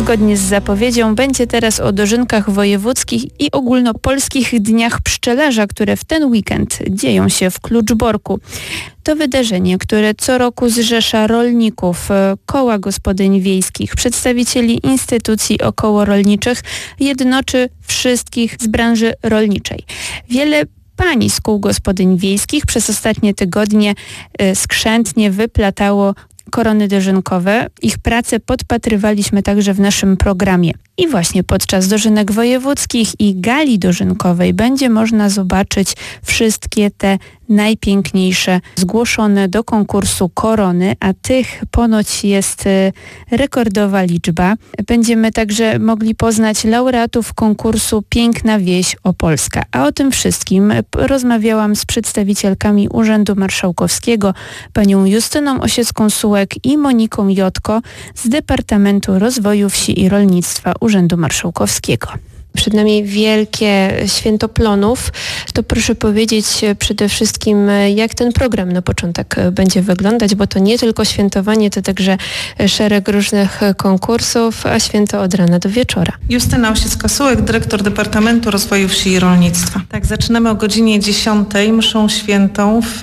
Zgodnie z zapowiedzią będzie teraz o dożynkach wojewódzkich i ogólnopolskich dniach pszczelarza, które w ten weekend dzieją się w Kluczborku. To wydarzenie, które co roku zrzesza rolników, koła gospodyń wiejskich, przedstawicieli instytucji okołorolniczych, jednoczy wszystkich z branży rolniczej. Wiele pań z kół gospodyń wiejskich przez ostatnie tygodnie skrzętnie wyplatało korony dożynkowe. Ich pracę podpatrywaliśmy także w naszym programie. I właśnie podczas dożynek wojewódzkich i gali dożynkowej będzie można zobaczyć wszystkie te najpiękniejsze zgłoszone do konkursu korony, a tych ponoć jest rekordowa liczba. Będziemy także mogli poznać laureatów konkursu Piękna Wieś Opolska. A o tym wszystkim rozmawiałam z przedstawicielkami Urzędu Marszałkowskiego, panią Justyną Osiecką-Sułek i Moniką Jotko z Departamentu Rozwoju Wsi i Rolnictwa Urzędu Marszałkowskiego. Przed nami wielkie święto plonów. To proszę powiedzieć przede wszystkim, jak ten program na początek będzie wyglądać, bo to nie tylko świętowanie, to także szereg różnych konkursów, a święto od rana do wieczora. Justyna Osiecka-Sułek, dyrektor Departamentu Rozwoju Wsi i Rolnictwa. Tak, zaczynamy o godzinie 10 mszą świętą w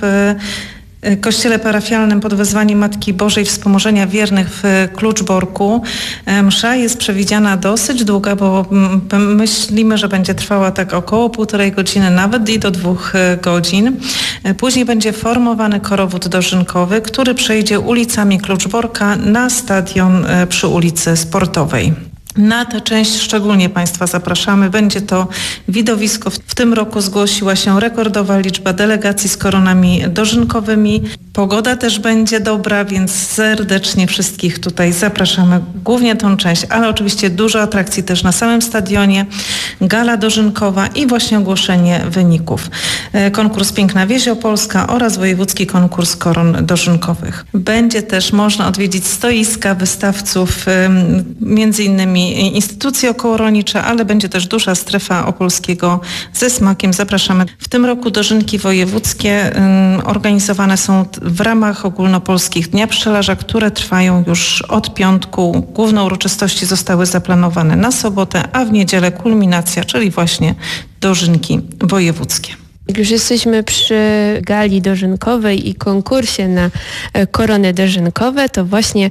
Kościele parafialnym pod wezwaniem Matki Bożej Wspomożenia Wiernych w Kluczborku. Msza jest przewidziana dosyć długa, bo myślimy, że będzie trwała tak około 1,5 godziny, nawet i do 2 godzin. Później będzie formowany korowód dożynkowy, który przejdzie ulicami Kluczborka na stadion przy ulicy Sportowej. Na tę część szczególnie Państwa zapraszamy. Będzie to widowisko. W tym roku zgłosiła się rekordowa liczba delegacji z koronami dożynkowymi. Pogoda też będzie dobra, więc serdecznie wszystkich tutaj zapraszamy. Głównie tą część, ale oczywiście dużo atrakcji też na samym stadionie. Gala dożynkowa i właśnie ogłoszenie wyników. Konkurs Piękna Wieś Opolska oraz wojewódzki konkurs koron dożynkowych. Będzie też można odwiedzić stoiska wystawców, między innymi instytucje okołorolnicze, ale będzie też duża strefa opolskiego ze smakiem. Zapraszamy. W tym roku dożynki wojewódzkie organizowane są w ramach ogólnopolskich Dnia Pszczelarza, które trwają już od piątku. Główne uroczystości zostały zaplanowane na sobotę, a w niedzielę kulminacja, czyli właśnie dożynki wojewódzkie. Jak już jesteśmy przy gali dożynkowej i konkursie na korony dożynkowe, to właśnie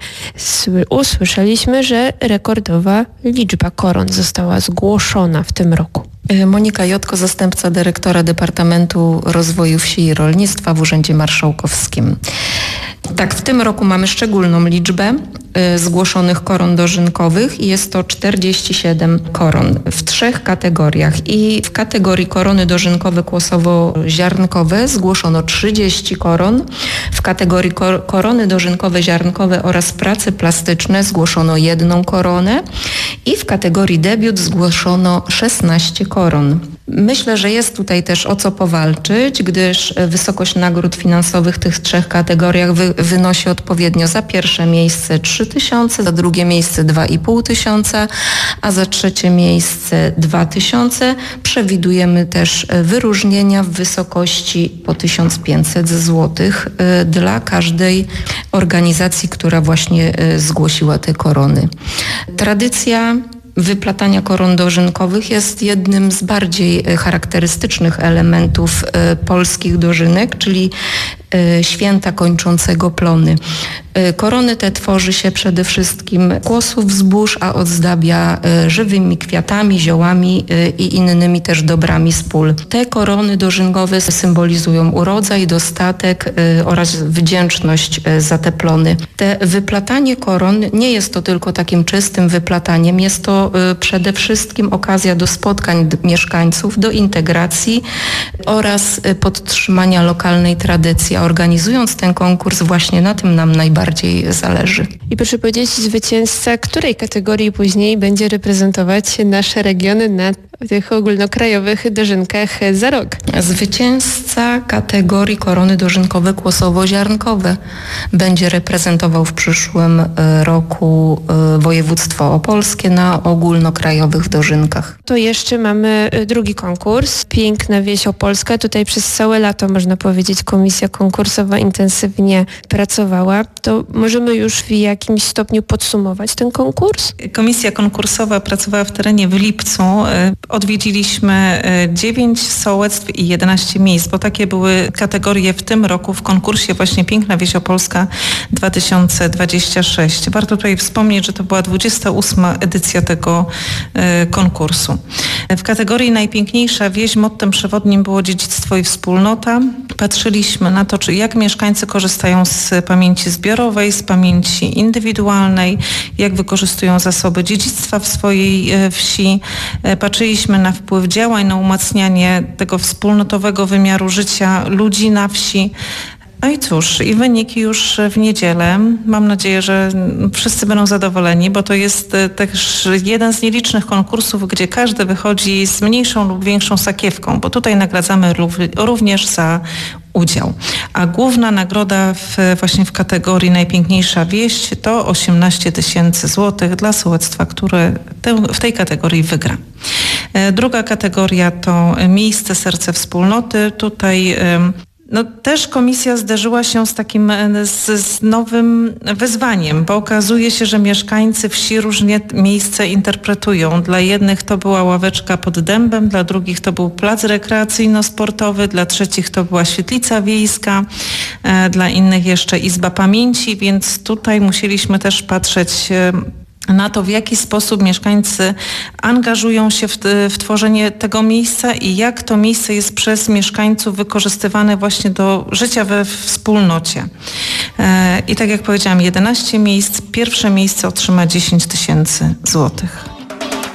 usłyszeliśmy, że rekordowa liczba koron została zgłoszona w tym roku. Monika Jotko, zastępca dyrektora Departamentu Rozwoju Wsi i Rolnictwa w Urzędzie Marszałkowskim. Tak, w tym roku mamy szczególną liczbę zgłoszonych koron dożynkowych i jest to 47 koron w 3 kategoriach. I w kategorii korony dożynkowe kłosowo-ziarnkowe zgłoszono 30 koron. W kategorii korony dożynkowe ziarnkowe oraz prace plastyczne zgłoszono 1 koronę i w kategorii debiut zgłoszono 16 koron. Myślę, że jest tutaj też o co powalczyć, gdyż wysokość nagród finansowych w tych 3 kategoriach wynosi odpowiednio za pierwsze miejsce 3000, za drugie miejsce 2500, a za trzecie miejsce 2000. Przewidujemy też wyróżnienia w wysokości po 1500 zł dla każdej organizacji, która właśnie zgłosiła te korony. Tradycja wyplatania koron dożynkowych jest jednym z bardziej charakterystycznych elementów polskich dożynek, czyli święta kończącego plony. Korony te tworzy się przede wszystkim z kłosów zbóż, a ozdabia żywymi kwiatami, ziołami i innymi też dobrami z pól. Te korony dożynkowe symbolizują urodzaj, dostatek oraz wdzięczność za te plony. Te wyplatanie koron nie jest to tylko takim czystym wyplataniem, jest to przede wszystkim okazja do spotkań mieszkańców, do integracji oraz podtrzymania lokalnej tradycji. Organizując ten konkurs właśnie na tym nam najbardziej zależy. I proszę powiedzieć, zwycięzca której kategorii później będzie reprezentować nasze regiony na tych ogólnokrajowych dożynkach za rok? Zwycięzca kategorii korony dożynkowe kłosowo-ziarnkowe będzie reprezentował w przyszłym roku województwo opolskie na ogólnokrajowych dożynkach. To jeszcze mamy drugi konkurs, Piękna Wieś Opolska. Tutaj przez całe lato, można powiedzieć, komisja konkursowa intensywnie pracowała. To to możemy już w jakimś stopniu podsumować ten konkurs? Komisja konkursowa pracowała w terenie w lipcu. Odwiedziliśmy 9 sołectw i 11 miejsc, bo takie były kategorie w tym roku w konkursie właśnie Piękna Wieś Opolska 2026. Warto tutaj wspomnieć, że to była 28. edycja tego konkursu. W kategorii Najpiękniejsza Wieś mottem przewodnim było dziedzictwo i wspólnota. Patrzyliśmy na to, jak mieszkańcy korzystają z pamięci zbiorowej, z pamięci indywidualnej, jak wykorzystują zasoby dziedzictwa w swojej wsi. Patrzyliśmy na wpływ działań, na umacnianie tego wspólnotowego wymiaru życia ludzi na wsi. No i cóż, i wyniki już w niedzielę. Mam nadzieję, że wszyscy będą zadowoleni, bo to jest też jeden z nielicznych konkursów, gdzie każdy wychodzi z mniejszą lub większą sakiewką, bo tutaj nagradzamy również za udział. A główna nagroda właśnie w kategorii Najpiękniejsza Wieś to 18 000 złotych dla sołectwa, które w tej kategorii wygra. Druga kategoria to Miejsce, serce wspólnoty. Tutaj też komisja zderzyła się z takim z nowym wyzwaniem, bo okazuje się, że mieszkańcy wsi różnie miejsce interpretują. Dla jednych to była ławeczka pod dębem, dla drugich to był plac rekreacyjno-sportowy, dla trzecich to była świetlica wiejska, dla innych jeszcze Izba Pamięci, więc tutaj musieliśmy też patrzeć na to, w jaki sposób mieszkańcy angażują się w tworzenie tego miejsca i jak to miejsce jest przez mieszkańców wykorzystywane właśnie do życia we wspólnocie. I tak jak powiedziałam, 11 miejsc, pierwsze miejsce otrzyma 10 000 złotych.